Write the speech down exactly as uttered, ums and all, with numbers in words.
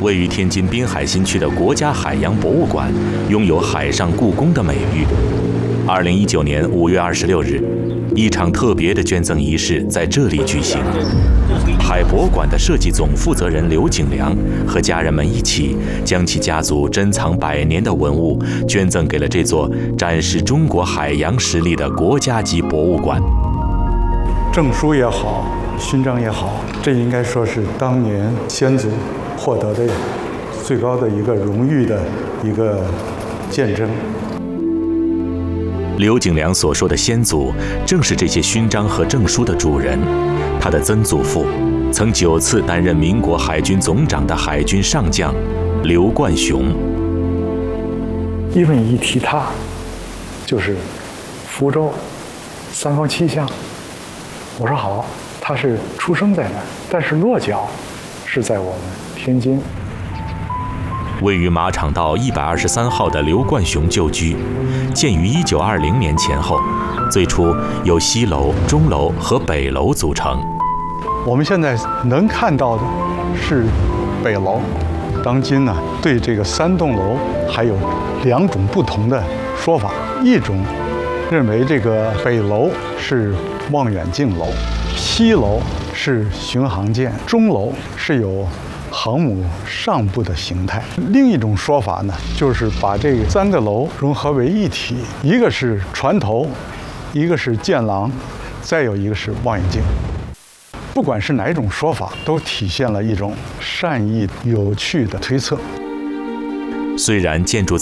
位于天津滨海新区的国家海洋博物馆拥有海上故宫的美誉。二零一九年五月二十六日，一场特别的捐赠仪式在这里举行。海博馆的设计总负责人刘景良和家人们一起，将其家族珍藏百年的文物捐赠给了这座展示中国海洋实力的国家级博物馆。 证书也好，勋章也好，这应该说是当年先祖获得的最高的一个荣誉的一个见证。 刘景良所说的先祖，正是这些勋章和证书的主人。他的曾祖父曾九次担任民国海军总长的海军上将刘冠雄。 因为一提他，就是福州三坊七巷。我说好，他是出生在那儿，但是落脚是在我们天津。 位于马场道一百二十三号的刘冠雄旧居，建于一九二零年前后，最初由西楼、钟楼和北楼组成。 我们现在能看到的是北楼。当今呢，对这个三栋楼还有两种不同的说法，一种认为这个北楼是望远镜楼，西楼是巡航舰，钟楼是有航母上部的形态。另一种说法呢，就是把这个三个楼融合为一体，一个是船头，一个是舰廊，再有一个是望远镜。不管是哪一种说法，都体现了一种善意、有趣的推测。 虽然建筑